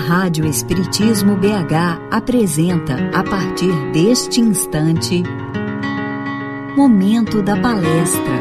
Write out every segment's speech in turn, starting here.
Rádio Espiritismo BH apresenta, a partir deste instante, Momento da Palestra.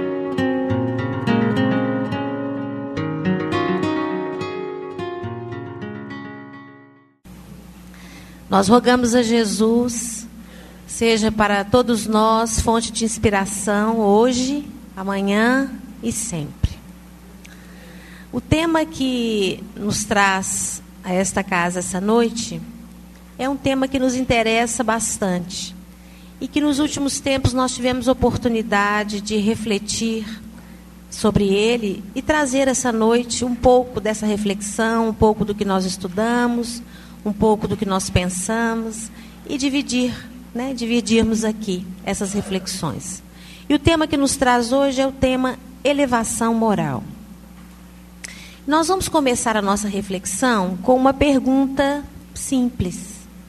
Nós rogamos a Jesus, seja para todos nós fonte de inspiração hoje, amanhã e sempre. O tema que nos traz a esta casa essa noite é um tema que nos interessa bastante e que nos últimos tempos nós tivemos oportunidade de refletir sobre ele e trazer essa noite um pouco dessa reflexão, um pouco do que nós estudamos, um pouco do que nós pensamos e dividirmos aqui essas reflexões. E o tema que nos traz hoje é o tema elevação moral. Nós vamos começar a nossa reflexão com uma pergunta simples.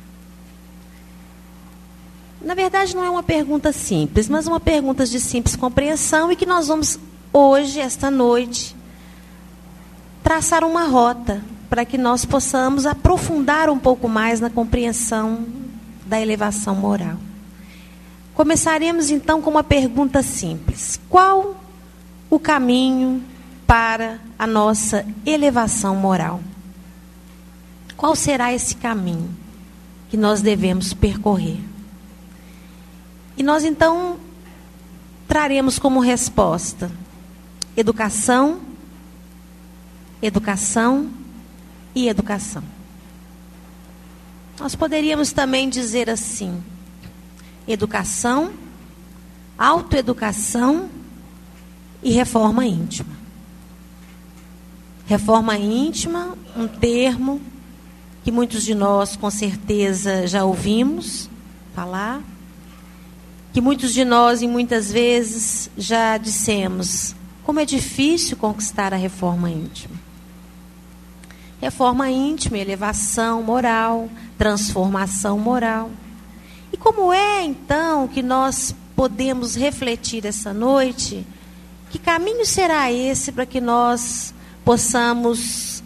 Na verdade, não é uma pergunta simples, mas uma pergunta de simples compreensão e que nós vamos hoje, esta noite, traçar uma rota para que nós possamos aprofundar um pouco mais na compreensão da elevação moral. Começaremos então com uma pergunta simples: qual o caminho para a nossa elevação moral? Qual será esse caminho que nós devemos percorrer? E nós então traremos como resposta educação, educação e educação. Nós poderíamos também dizer assim: educação, autoeducação e reforma íntima. Reforma íntima, um termo que muitos de nós com certeza já ouvimos falar, que muitos de nós e muitas vezes já dissemos: como é difícil conquistar a reforma íntima. Reforma íntima, elevação moral, transformação moral. E como é então que nós podemos refletir essa noite? Que caminho será esse para que nós possamos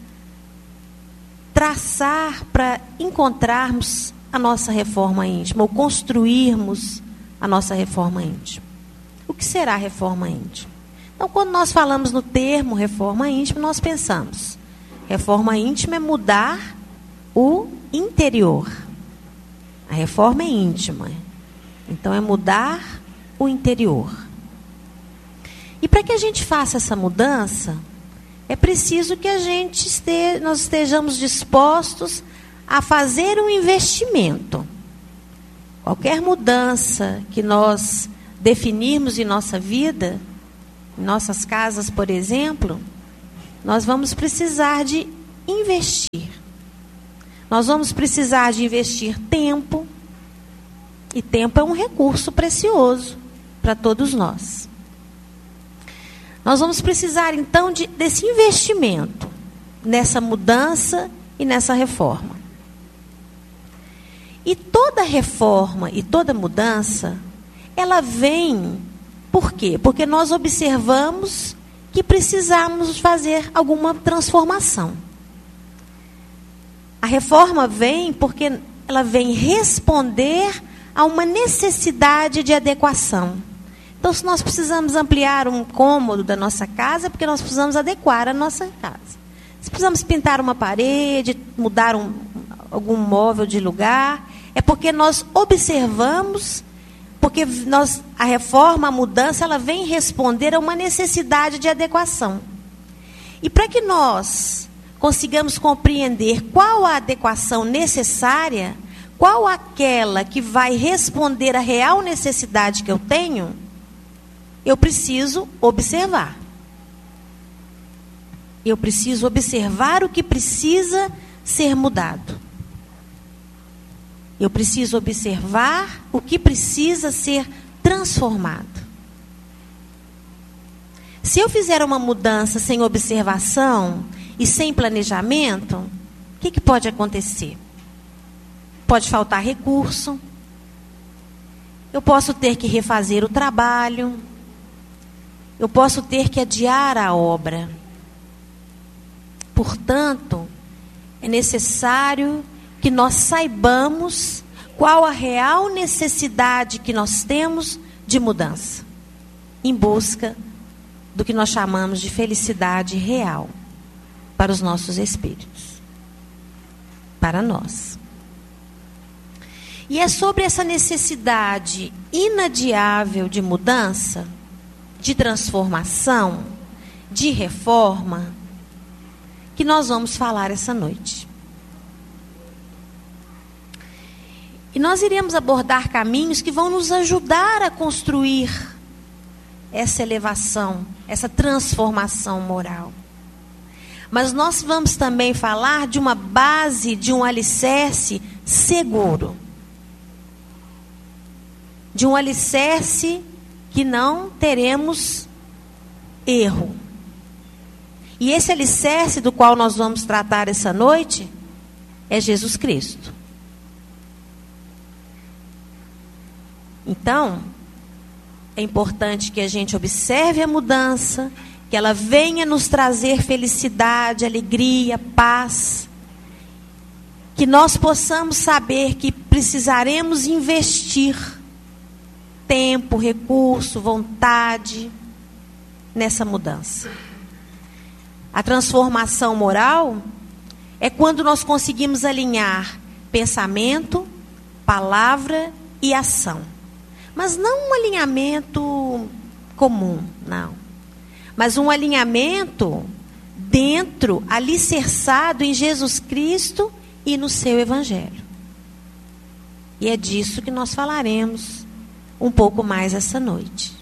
traçar para encontrarmos a nossa reforma íntima, ou construirmos a nossa reforma íntima? O que será reforma íntima? Então, quando nós falamos no termo reforma íntima, nós pensamos: reforma íntima é mudar o interior. A reforma é íntima. Então, é mudar o interior. E para que a gente faça essa mudança, é preciso que nós estejamos dispostos a fazer um investimento. Qualquer mudança que nós definirmos em nossa vida, em nossas casas, por exemplo, nós vamos precisar de investir. Nós vamos precisar de investir tempo, e tempo é um recurso precioso para todos nós. Nós vamos precisar, então, desse investimento, nessa mudança e nessa reforma. E toda reforma e toda mudança, ela vem, por quê? Porque nós observamos que precisamos fazer alguma transformação. A reforma vem porque ela vem responder a uma necessidade de adequação. Então, se nós precisamos ampliar um cômodo da nossa casa, é porque nós precisamos adequar a nossa casa. Se precisamos pintar uma parede, mudar algum móvel de lugar, é porque nós observamos, porque a reforma, a mudança, ela vem responder a uma necessidade de adequação. E para que nós consigamos compreender qual a adequação necessária, qual aquela que vai responder à real necessidade que eu tenho, eu preciso observar. Eu preciso observar o que precisa ser mudado. Eu preciso observar o que precisa ser transformado. Se eu fizer uma mudança sem observação e sem planejamento, o que pode acontecer? Pode faltar recurso. Eu posso ter que refazer o trabalho. Eu posso ter que adiar a obra. Portanto, é necessário que nós saibamos qual a real necessidade que nós temos de mudança, em busca do que nós chamamos de felicidade real para os nossos espíritos, para nós. E é sobre essa necessidade inadiável de mudança, de transformação, de reforma, que nós vamos falar essa noite. E nós iremos abordar caminhos que vão nos ajudar a construir essa elevação, essa transformação moral. Mas nós vamos também falar de uma base, de um alicerce seguro. De um alicerce que não teremos erro. E esse alicerce do qual nós vamos tratar essa noite é Jesus Cristo. Então, é importante que a gente observe a mudança, que ela venha nos trazer felicidade, alegria, paz. Que nós possamos saber que precisaremos investir tempo, recurso, vontade nessa mudança. A transformação moral é quando nós conseguimos alinhar pensamento, palavra e ação. Mas não um alinhamento comum, não. Mas um alinhamento dentro, alicerçado em Jesus Cristo e no seu Evangelho. E é disso que nós falaremos um pouco mais essa noite.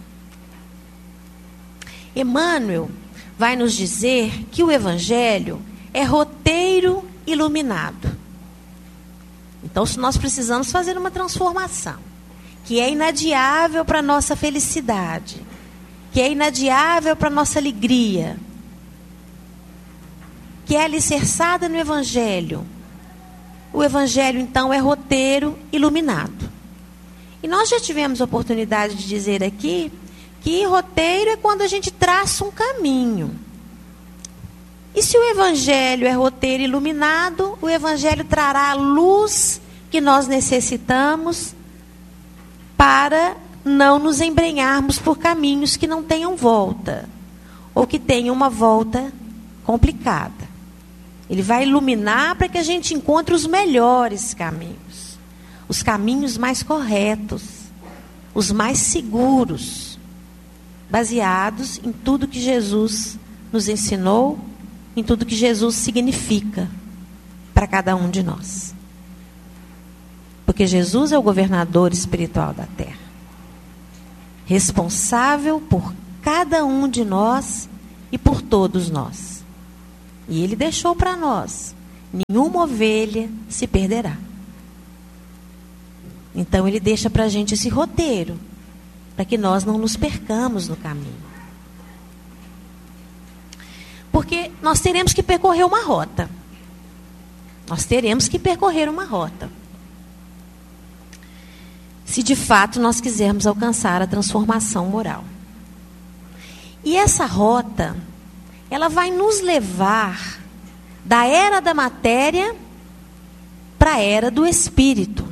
Emmanuel vai nos dizer que o Evangelho é roteiro iluminado. Então, nós precisamos fazer uma transformação, que é inadiável para a nossa felicidade, que é inadiável para a nossa alegria, que é alicerçada no Evangelho. O Evangelho, então, é roteiro iluminado. E nós já tivemos a oportunidade de dizer aqui que roteiro é quando a gente traça um caminho. E se o Evangelho é roteiro iluminado, o Evangelho trará a luz que nós necessitamos para não nos embrenharmos por caminhos que não tenham volta, ou que tenham uma volta complicada. Ele vai iluminar para que a gente encontre os melhores caminhos, os caminhos mais corretos, os mais seguros, baseados em tudo que Jesus nos ensinou, em tudo que Jesus significa para cada um de nós. Porque Jesus é o governador espiritual da terra, responsável por cada um de nós e por todos nós. E Ele deixou para nós: nenhuma ovelha se perderá. Então Ele deixa para a gente esse roteiro, para que nós não nos percamos no caminho. Porque nós teremos que percorrer uma rota. Nós teremos que percorrer uma rota. Se de fato nós quisermos alcançar a transformação moral. E essa rota, ela vai nos levar da era da matéria para a era do espírito.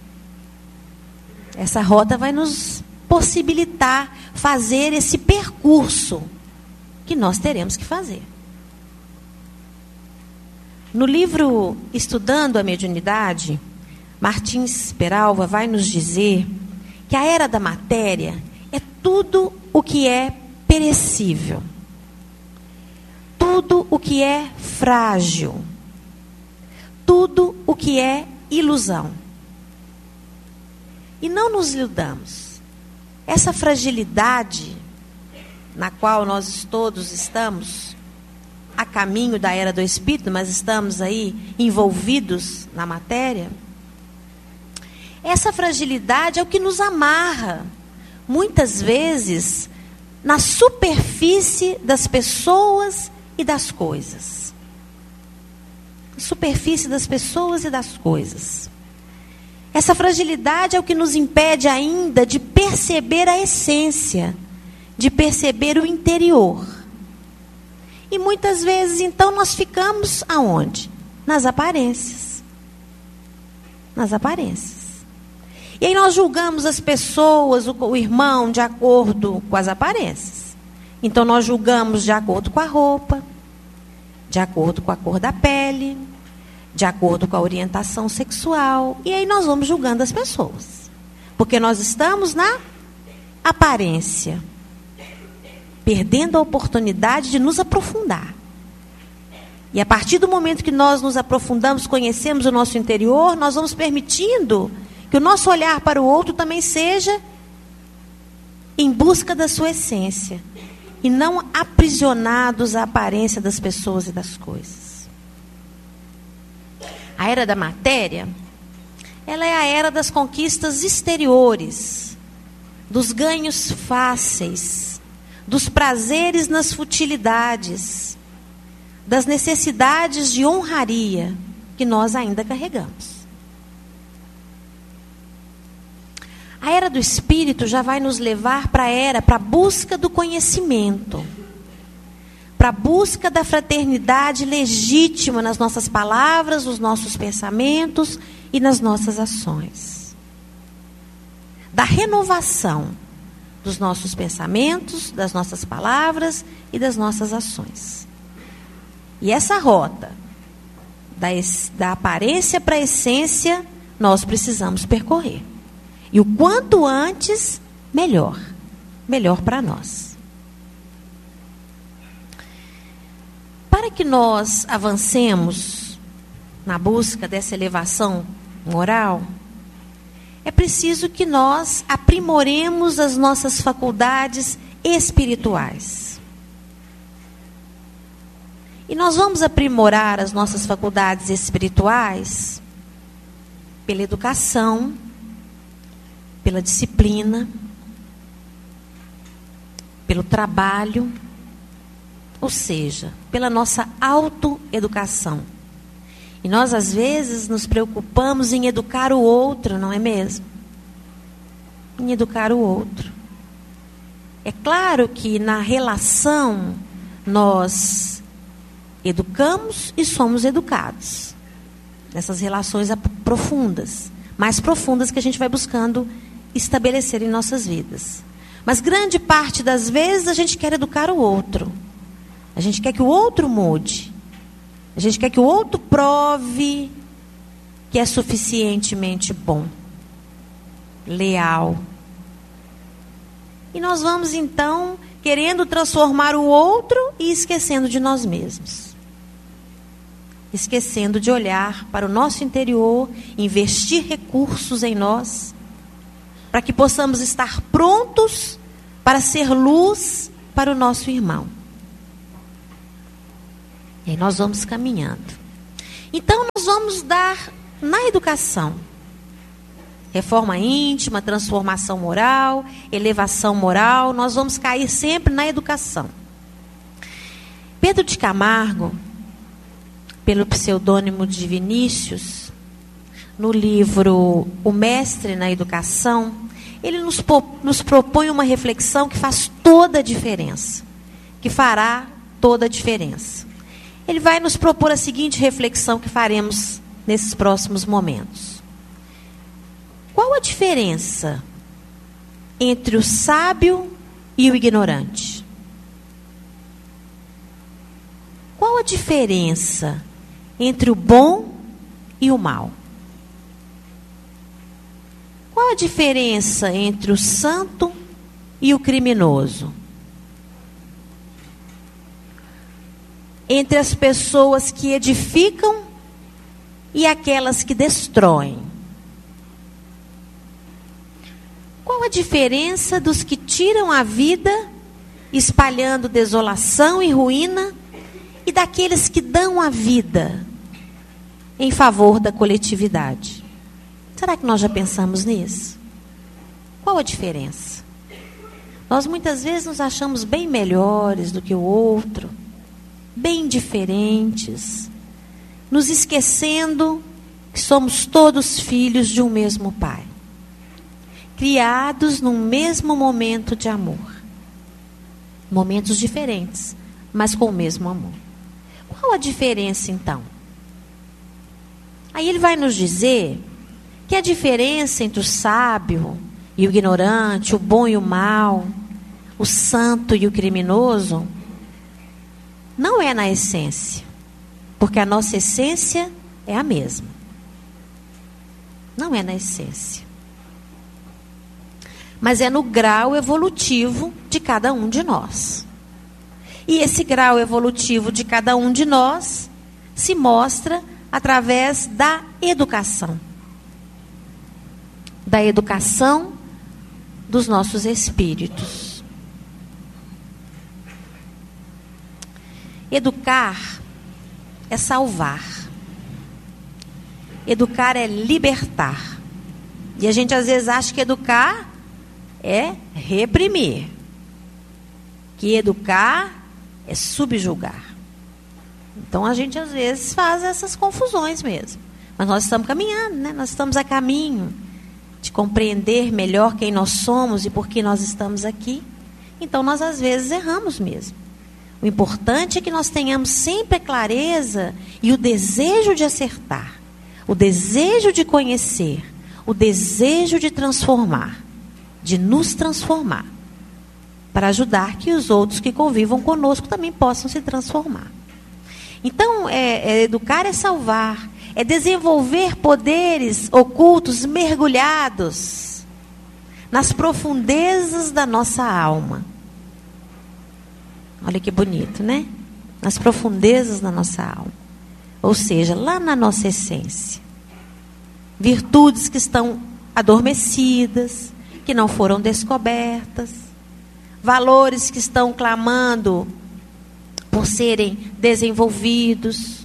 Essa rota vai nos possibilitar fazer esse percurso que nós teremos que fazer. No livro Estudando a Mediunidade, Martins Peralva vai nos dizer que a era da matéria é tudo o que é perecível, tudo o que é frágil, tudo o que é ilusão. E não nos iludamos. Essa fragilidade na qual nós todos estamos a caminho da era do espírito, mas estamos aí envolvidos na matéria, essa fragilidade é o que nos amarra, muitas vezes, na superfície das pessoas e das coisas. Superfície das pessoas e das coisas. Essa fragilidade é o que nos impede ainda de perceber a essência, de perceber o interior. E muitas vezes, então, nós ficamos aonde? nas aparências. Nas aparências. E aí nós julgamos as pessoas, o irmão, de acordo com as aparências. Então nós julgamos de acordo com a roupa, de acordo com a cor da pele, de acordo com a orientação sexual. E aí nós vamos julgando as pessoas. Porque nós estamos na aparência, perdendo a oportunidade de nos aprofundar. E a partir do momento que nós nos aprofundamos, conhecemos o nosso interior, nós vamos permitindo que o nosso olhar para o outro também seja em busca da sua essência. E não aprisionados à aparência das pessoas e das coisas. A era da matéria, ela é a era das conquistas exteriores, dos ganhos fáceis, dos prazeres nas futilidades, das necessidades de honraria que nós ainda carregamos. A era do Espírito já vai nos levar para a busca do conhecimento, para a busca da fraternidade legítima nas nossas palavras, nos nossos pensamentos e nas nossas ações. Da renovação dos nossos pensamentos, das nossas palavras e das nossas ações. E essa rota, da aparência para a essência, nós precisamos percorrer. E o quanto antes, melhor. Melhor para nós. Para que nós avancemos na busca dessa elevação moral, é preciso que nós aprimoremos as nossas faculdades espirituais. E nós vamos aprimorar as nossas faculdades espirituais pela educação, pela disciplina, pelo trabalho, ou seja, pela nossa autoeducação. E nós, às vezes, nos preocupamos em educar o outro, não é mesmo? Em educar o outro. É claro que na relação nós educamos e somos educados. Nessas relações profundas, mais profundas que a gente vai buscando estabelecer em nossas vidas. Mas grande parte das vezes a gente quer educar o outro. A gente quer que o outro mude. A gente quer que o outro prove que é suficientemente bom, leal. E nós vamos então querendo transformar o outro e esquecendo de nós mesmos. Esquecendo de olhar para o nosso interior, investir recursos em nós, para que possamos estar prontos para ser luz para o nosso irmão. E aí nós vamos caminhando. Então nós vamos dar na educação reforma íntima, transformação moral, elevação moral, nós vamos cair sempre na educação. Pedro de Camargo, pelo pseudônimo de Vinícius, no livro O Mestre na Educação, ele nos propõe uma reflexão que faz toda a diferença, que fará toda a diferença. Ele vai nos propor a seguinte reflexão que faremos nesses próximos momentos. Qual a diferença entre o sábio e o ignorante? Qual a diferença entre o bom e o mal? Qual a diferença entre o santo e o criminoso? Entre as pessoas que edificam e aquelas que destroem? Qual a diferença dos que tiram a vida, espalhando desolação e ruína, e daqueles que dão a vida em favor da coletividade? Será que nós já pensamos nisso? Qual a diferença? Nós muitas vezes nos achamos bem melhores do que o outro, bem diferentes, nos esquecendo que somos todos filhos de um mesmo Pai, criados num mesmo momento de amor. Momentos diferentes, mas com o mesmo amor. Qual a diferença, então? Aí ele vai nos dizer que a diferença entre o sábio e o ignorante, o bom e o mal, o santo e o criminoso, não é na essência, porque a nossa essência é a mesma. Não é na essência. Mas é no grau evolutivo de cada um de nós. E esse grau evolutivo de cada um de nós se mostra através da educação. Da educação dos nossos espíritos. Educar é salvar. Educar é libertar. E a gente às vezes acha que educar é reprimir. Que educar é subjugar. Então a gente às vezes faz essas confusões mesmo. Mas nós estamos caminhando, né? Nós estamos a caminho de compreender melhor quem nós somos e por que nós estamos aqui. Então nós às vezes erramos mesmo. O importante é que nós tenhamos sempre a clareza e o desejo de acertar, o desejo de conhecer, o desejo de transformar, de nos transformar, para ajudar que os outros que convivam conosco também possam se transformar. Então, educar é salvar, é desenvolver poderes ocultos mergulhados nas profundezas da nossa alma. Olha que bonito, né? Nas profundezas da nossa alma. Ou seja, lá na nossa essência. Virtudes que estão adormecidas, que não foram descobertas. Valores que estão clamando por serem desenvolvidos,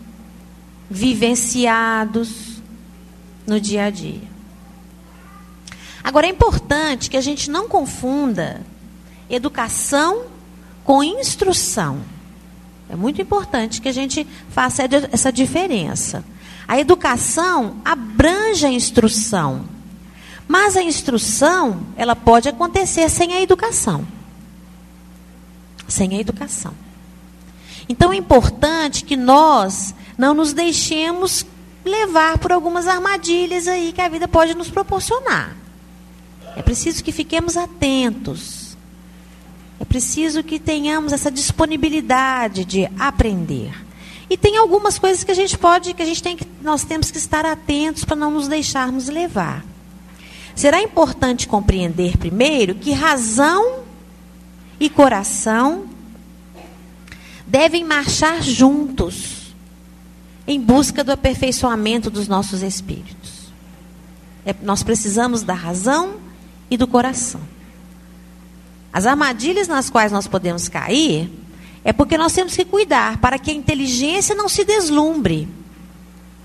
vivenciados no dia a dia. Agora, é importante que a gente não confunda educação com instrução. É muito importante que a gente faça essa diferença. A educação abrange a instrução, mas a instrução, ela pode acontecer sem a educação. Sem a educação. Então é importante que nós não nos deixemos levar por algumas armadilhas aí que a vida pode nos proporcionar. É preciso que fiquemos atentos. É preciso que tenhamos essa disponibilidade de aprender. E tem algumas coisas que nós temos que estar atentos para não nos deixarmos levar. Será importante compreender primeiro que razão e coração devem marchar juntos em busca do aperfeiçoamento dos nossos espíritos. Nós precisamos da razão e do coração. As armadilhas nas quais nós podemos cair é porque nós temos que cuidar para que a inteligência não se deslumbre